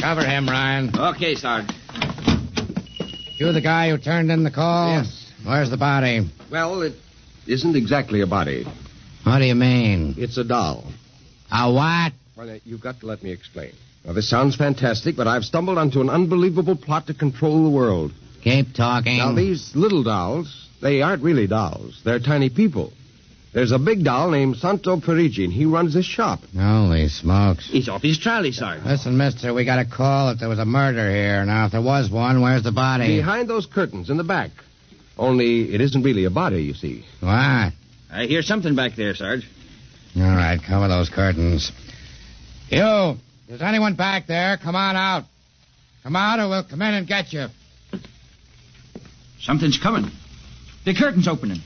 Cover him, Ryan. Okay, Sarge. You the guy who turned in the call? Yes. Where's the body? Well, it isn't exactly a body. What do you mean? It's a doll. A what? Well, you've got to let me explain. Now, this sounds fantastic, but I've stumbled onto an unbelievable plot to control the world. Keep talking. Now, these little dolls, they aren't really dolls. They're tiny people. There's a big doll named Santo Parigi, and he runs this shop. Holy smokes. He's off his trolley, Sarge. Listen, mister, we got a call that there was a murder here. Now, if there was one, where's the body? Behind those curtains in the back. Only it isn't really a body, you see. What? I hear something back there, Sarge. All right, cover those curtains. You, is anyone back there? Come on out. Come out or we'll come in and get you. Something's coming. The curtain's opening.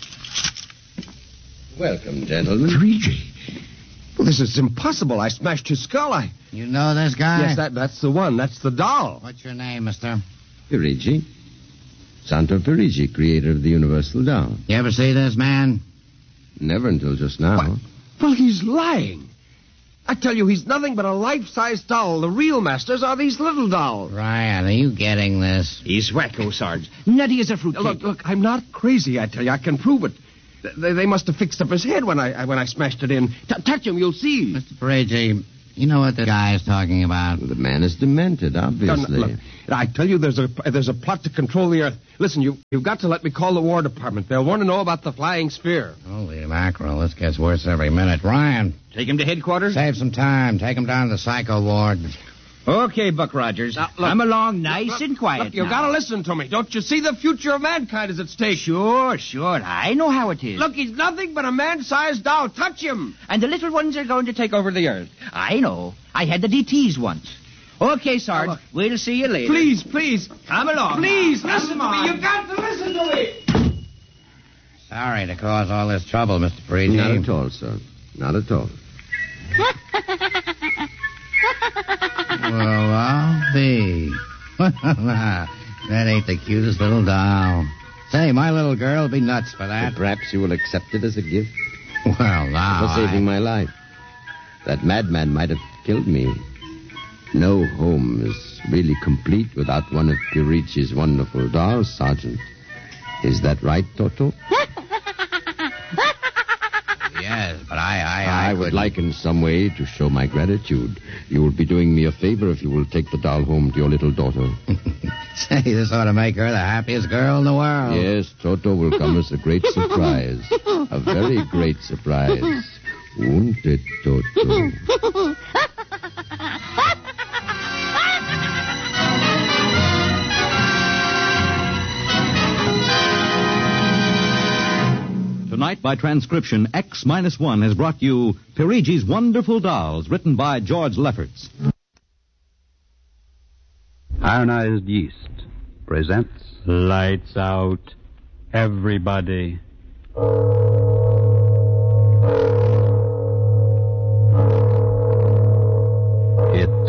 Welcome, gentlemen. Parigi. Well, this is impossible. I smashed his skull. You know this guy? Yes, that's the one. That's the doll. What's your name, mister? Parigi. Santo Parigi, creator of the Universal Doll. You ever see this man? Never until just now. What? Well, he's lying. I tell you, he's nothing but a life-size doll. The real masters are these little dolls. Ryan, are you getting this? He's wacko, Sarge. Nutty as a fruitcake. Look, I'm not crazy, I tell you. I can prove it. They must have fixed up his head when I smashed it in. Touch him, you'll see. Mr. Parigi, you know what the guy is talking about. The man is demented, obviously. Look, I tell you, there's a plot to control the Earth. Listen, you've got to let me call the War Department. They'll want to know about the flying sphere. Holy mackerel, this gets worse every minute. Ryan. Take him to headquarters? Save some time. Take him down to the psycho ward. Okay, Buck Rogers. Look, come along nice and quiet. Look, you've got to listen to me. Don't you see the future of mankind is at stake? Sure. I know how it is. Look, he's nothing but a man-sized doll. Touch him. And the little ones are going to take over the Earth. I know. I had the DTs once. Okay, Sarge. We'll see you later. Please. Come along. Please, listen to me. You've got to listen to me. Sorry to cause all this trouble, Mr. Parigi. Not at all, sir. Not at all. Well, I'll be. That ain't the cutest little doll. Say, my little girl will be nuts for that. So perhaps you will accept it as a gift Well, now. for saving my life. That madman might have killed me. No home is really complete without one of Pirigi's wonderful dolls, Sergeant. Is that right, Toto? Yes, but I would like in some way to show my gratitude. You will be doing me a favor if you will take the doll home to your little daughter. Say, this ought to make her the happiest girl in the world. Yes, Toto will come as a great surprise. A very great surprise. Won't it, Toto? Tonight, by transcription, X-1 has brought you Pirigi's Wonderful Dolls, written by George Lefferts. Ironized Yeast presents Lights Out, Everybody. It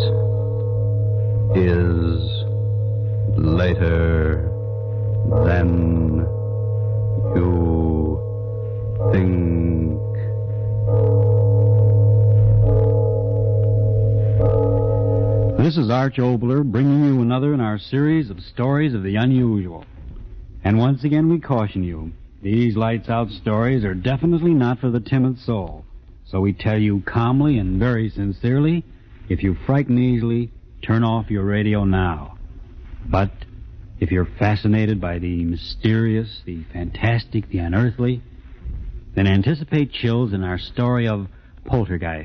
is later than you think. This is Arch Obler bringing you another in our series of stories of the unusual. And once again we caution you, these lights out stories are definitely not for the timid soul. So we tell you calmly and very sincerely, if you frighten easily, turn off your radio now. But if you're fascinated by the mysterious, the fantastic, the unearthly, then anticipate chills in our story of Poltergeist.